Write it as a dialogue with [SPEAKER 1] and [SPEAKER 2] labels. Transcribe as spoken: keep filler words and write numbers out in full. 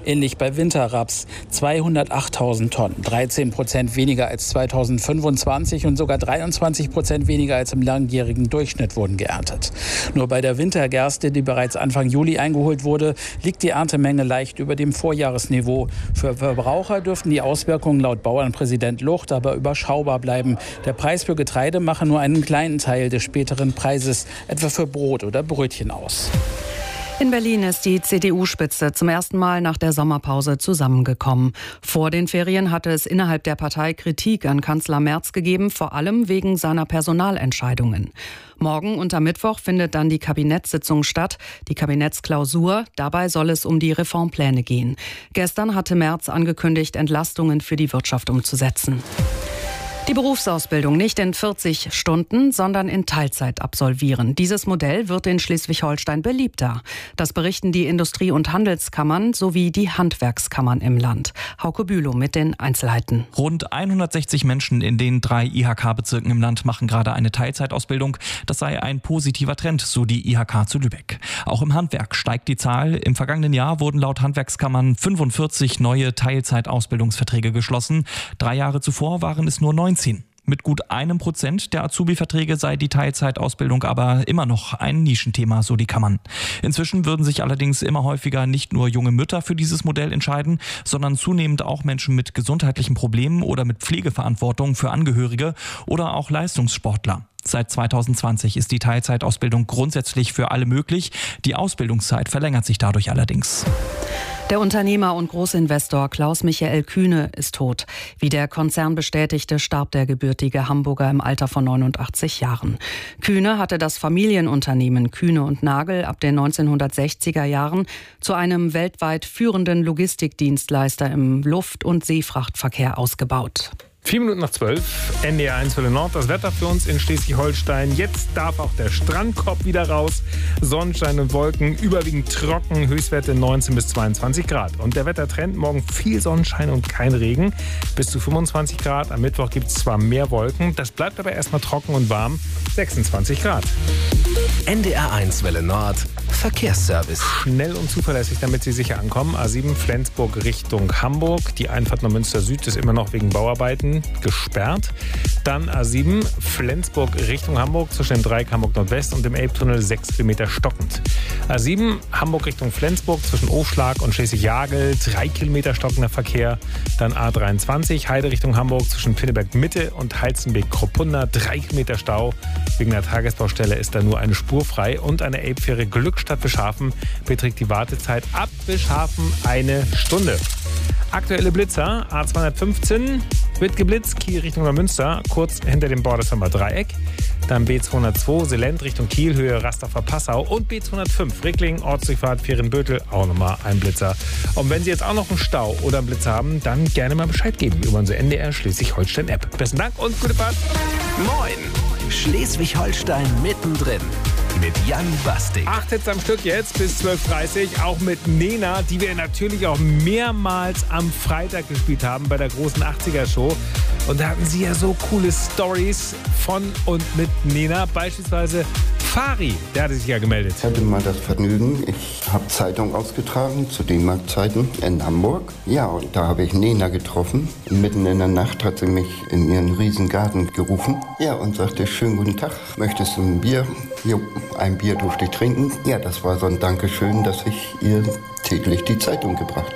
[SPEAKER 1] Ähnlich bei Winterraps. zweihundertachttausend Tonnen, dreizehn Prozent weniger als zweitausendfünfundzwanzig und sogar dreiundzwanzig Prozent weniger als im langjährigen Durchschnitt wurden geerntet. Nur bei der Wintergerste, die bereits Anfang Juli eingeholt wurde, liegt die Erntemenge leicht über dem Vorjahresniveau. Für Verbraucher dürften die Auswirkungen laut Bauernpräsident Lucht aber überschaubar bleiben. Der Preis für Getreide mache nur einen kleinen Teil des späteren Preises, etwa für Brot oder Brötchen, aus.
[SPEAKER 2] In Berlin ist die C D U-Spitze zum ersten Mal nach der Sommerpause zusammengekommen. Vor den Ferien hatte es innerhalb der Partei Kritik an Kanzler Merz gegeben, vor allem wegen seiner Personalentscheidungen. Morgen und am Mittwoch findet dann die Kabinettssitzung statt, die Kabinettsklausur. Dabei soll es um die Reformpläne gehen. Gestern hatte Merz angekündigt, Entlastungen für die Wirtschaft umzusetzen. Die Berufsausbildung nicht in vierzig Stunden, sondern in Teilzeit absolvieren. Dieses Modell wird in Schleswig-Holstein beliebter. Das berichten die Industrie- und Handelskammern sowie die Handwerkskammern im Land. Hauke Bülow mit den Einzelheiten.
[SPEAKER 3] Rund hundertsechzig Menschen in den drei I H K-Bezirken im Land machen gerade eine Teilzeitausbildung. Das sei ein positiver Trend, so die I H K zu Lübeck. Auch im Handwerk steigt die Zahl. Im vergangenen Jahr wurden laut Handwerkskammern fünfundvierzig neue Teilzeitausbildungsverträge geschlossen. Drei Jahre zuvor waren es nur neunzehn. Mit gut einem Prozent der Azubi-Verträge sei die Teilzeitausbildung aber immer noch ein Nischenthema, so die Kammern. Inzwischen würden sich allerdings immer häufiger nicht nur junge Mütter für dieses Modell entscheiden, sondern zunehmend auch Menschen mit gesundheitlichen Problemen oder mit Pflegeverantwortung für Angehörige oder auch Leistungssportler. Seit zweitausendzwanzig ist die Teilzeitausbildung grundsätzlich für alle möglich. Die Ausbildungszeit verlängert sich dadurch allerdings.
[SPEAKER 2] Der Unternehmer und Großinvestor Klaus-Michael Kühne ist tot. Wie der Konzern bestätigte, starb der gebürtige Hamburger im Alter von neunundachtzig Jahren. Kühne hatte das Familienunternehmen Kühne und Nagel ab den neunzehnhundertsechziger Jahren zu einem weltweit führenden Logistikdienstleister im Luft- und Seefrachtverkehr ausgebaut.
[SPEAKER 4] Vier Minuten nach zwölf, N D R eins Welle Nord, das Wetter für uns in Schleswig-Holstein. Jetzt darf auch der Strandkorb wieder raus. Sonnenschein und Wolken, überwiegend trocken, Höchstwerte neunzehn bis zweiundzwanzig Grad. Und der Wettertrend, morgen viel Sonnenschein und kein Regen, bis zu fünfundzwanzig Grad. Am Mittwoch gibt es zwar mehr Wolken, das bleibt aber erstmal trocken und warm, sechsundzwanzig Grad.
[SPEAKER 5] N D R eins Welle Nord, Verkehrsservice.
[SPEAKER 4] Schnell und zuverlässig, damit Sie sicher ankommen. A sieben Flensburg Richtung Hamburg. Die Einfahrt nach Münster Süd ist immer noch wegen Bauarbeiten gesperrt. Dann A sieben Flensburg Richtung Hamburg zwischen dem Dreieck Hamburg Nordwest und dem Elbtunnel sechs Kilometer stockend. A sieben Hamburg Richtung Flensburg zwischen Aufschlag und Schleswig-Jagel drei Kilometer stockender Verkehr. Dann A dreiundzwanzig Heide Richtung Hamburg zwischen Pinneberg Mitte und Heizenbeek-Kropunda drei Kilometer Stau. Wegen der Tagesbaustelle ist da nur eine Spur frei und eine Elbfähre Glückstadt Bischhafen beträgt die Wartezeit ab Bischhafen eine Stunde. Aktuelle Blitzer, A zweihundertfünfzehn wird geblitzt, Kiel Richtung Neumünster, kurz hinter dem Bordersheimer Dreieck. Dann B zweihundertzwei, Selend Richtung Kiel, Höhe Rastafer-Passau und B zweihundertfünf, Rickling, Ortsdurchfahrt Fehrenbötel, auch nochmal ein Blitzer. Und wenn Sie jetzt auch noch einen Stau oder einen Blitzer haben, dann gerne mal Bescheid geben über unsere N D R Schleswig-Holstein-App. Besten Dank und gute Fahrt.
[SPEAKER 5] Moin, Schleswig-Holstein mittendrin. Mit Jan Bastik.
[SPEAKER 4] Acht Hits am Stück jetzt bis zwölf Uhr dreißig, auch mit Nena, die wir natürlich auch mehrmals am Freitag gespielt haben bei der großen achtziger-Show. Und da hatten sie ja so coole Stories von und mit Nena, beispielsweise Fari, der hatte sich ja gemeldet.
[SPEAKER 6] Ich hatte mal das Vergnügen, ich habe Zeitung ausgetragen zu D-Mark-Zeiten in Hamburg. Ja, und da habe ich Nena getroffen. Mitten in der Nacht hat sie mich in ihren Riesengarten gerufen. Ja, und sagte, schönen guten Tag, möchtest du ein Bier? Jo, ein Bier durfte ich trinken. Ja, das war so ein Dankeschön, dass ich ihr täglich die Zeitung gebracht